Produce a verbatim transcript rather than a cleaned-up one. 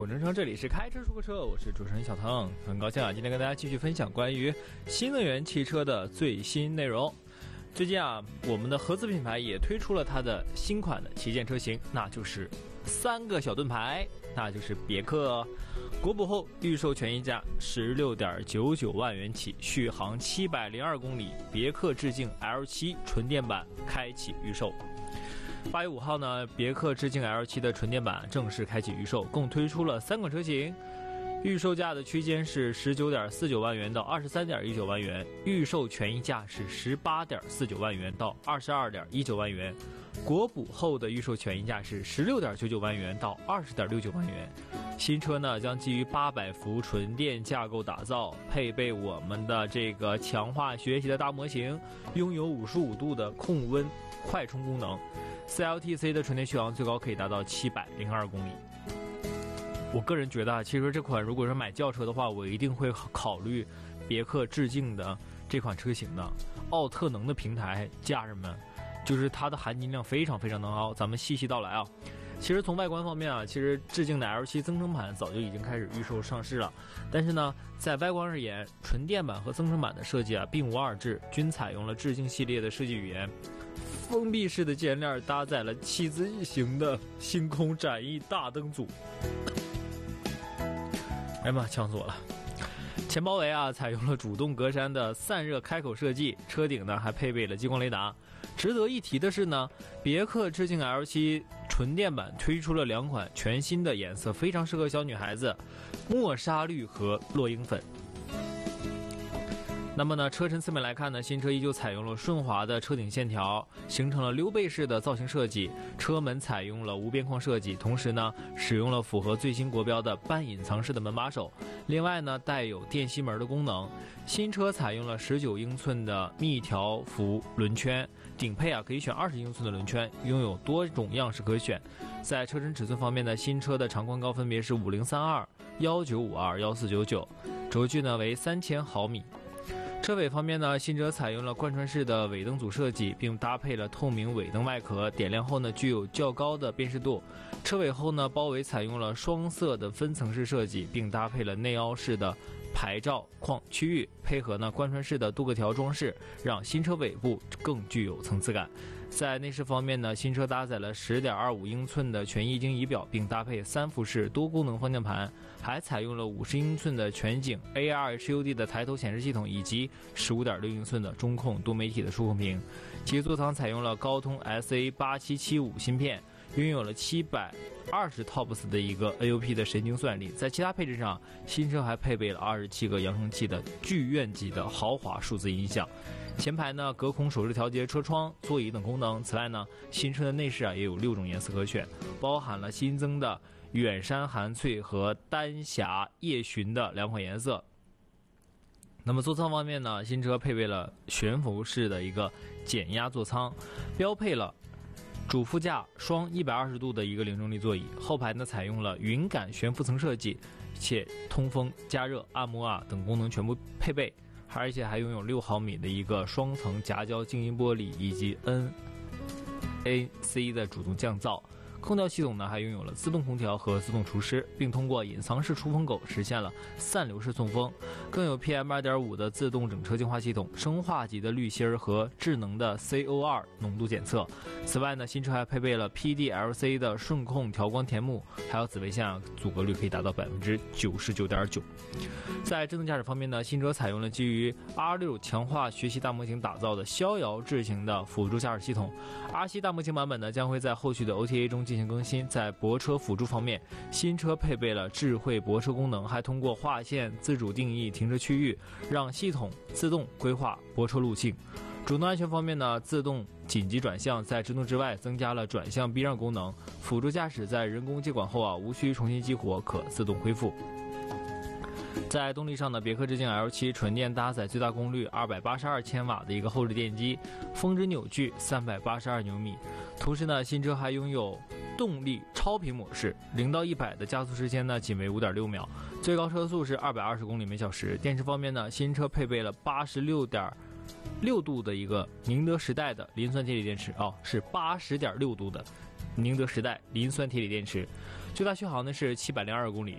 我人生，这里是开车说车，我是主持人小腾，很高兴啊，今天跟大家继续分享关于新能源汽车的最新内容。最近啊，我们的合资品牌也推出了它的新款的旗舰车型，那就是三个小盾牌，那就是别克。国补后预售权溢价十六点九九万元起，续航七百零二公里，别克致敬 L 七 纯电版开启预售。八月五号呢，别克致敬 L 七 的纯电版正式开启预售，共推出了三款车型，预售价的区间是十九点四九万元到二十三点一九万元，预售权益价是十八点四九万元到二十二点一九万元，国补后的预售权益价是十六点九九万元到二十点六九万元。新车呢将基于八百伏纯电架构打造，配备我们的这个强化学习的大模型，拥有五十五度的控温快充功能。C L T C 的纯电续航最高可以达到七百零二公里。我个人觉得啊，其实这款如果是买轿车的话，我一定会考虑别克致敬的这款车型的。奥特能的平台，家人们，就是它的含金量非常非常的高，咱们细细道来啊。其实从外观方面啊，其实致敬的 L 七 增程版早就已经开始预售上市了，但是呢，在外观而言，纯电版和增程版的设计啊并无二致，均采用了致敬系列的设计语言。封闭式的前脸搭载了七字翼形的星空展翼大灯组，哎呀妈，呛死我了！前包围啊，采用了主动格栅的散热开口设计，车顶呢还配备了激光雷达。值得一提的是呢，别克致敬 L 七 纯电版推出了两款全新的颜色，非常适合小女孩子，墨纱绿和落英粉。那么呢，车身侧面来看呢，新车依旧采用了顺滑的车顶线条，形成了溜背式的造型设计。车门采用了无边框设计，同时呢，使用了符合最新国标的半隐藏式的门把手。另外呢，带有电吸门的功能。新车采用了十九英寸的密条幅轮圈，顶配啊可以选二十英寸的轮圈，拥有多种样式可选。在车身尺寸方面呢，新车的长宽高分别是五零三二、一九五二、一四九九，轴距呢为三千毫米。车尾方面呢，新车采用了贯穿式的尾灯组设计，并搭配了透明尾灯外壳，点亮后呢具有较高的辨识度。车尾后呢，包围采用了双色的分层式设计，并搭配了内凹式的牌照框区域，配合呢贯穿式的镀铬条装饰，让新车尾部更具有层次感。在内饰方面呢，新车搭载了 十点二五英寸的全液晶仪表，并搭配三辐式多功能方向盘，还采用了五十英寸的全景 A R H U D 的抬头显示系统，以及 十五点六英寸的中控多媒体的触控屏。其座舱采用了高通 S A 八七七五 芯片，拥有了七百二十 T O P S 的一个 A U P 的神经算力。在其他配置上，新车还配备了二十七个扬声器的剧院级的豪华数字音响。前排呢，隔空手势调节车窗、座椅等功能。此外呢，新车的内饰啊也有六种颜色可选，包含了新增的远山含翠和丹霞夜巡的两款颜色。那么座舱方面呢，新车配备了悬浮式的一个减压座舱，标配了主副驾双一百二十度的一个零重力座椅，后排呢采用了云感悬浮层设计，且通风、加热、按摩啊等功能全部配备，而且还拥有六毫米的一个双层夹胶静音玻璃以及 N A C 的主动降噪。空调系统呢还拥有了自动空调和自动除湿，并通过隐藏式出风口实现了散流式送风，更有 P M 二点五 的自动整车净化系统、生化级的滤芯和智能的 C O 二 浓度检测。此外呢，新车还配备了 P D L C 的顺控调光田幕，还有紫外线阻隔率可以达到 百分之九十九点九。在智能驾驶方面呢，新车采用了基于 R 六 强化学习大模型打造的逍遥智行的辅助驾驶系统。R 七 大模型版本呢将会在后续的 O T A 中进行更新。在泊车辅助方面，新车配备了智慧泊车功能，还通过划线自主定义停车区域，让系统自动规划泊车路径。主动安全方面呢，自动紧急转向在制动之外增加了转向避让功能，辅助驾驶在人工接管后啊无需重新激活，可自动恢复。在动力上呢，别克致敬 L 七 纯电搭载最大功率二百八十二千瓦的一个后置电机，峰值扭矩三百八十二牛米。同时呢，新车还拥有动力超频模式，零到一百的加速时间呢仅为 五点六秒，最高车速是二百二十公里每小时。电池方面呢，新车配备了八十六点六度的一个宁德时代的磷酸铁锂电池，哦，是八十点六度的宁德时代磷酸铁锂电池，最大续航呢是七百零二公里，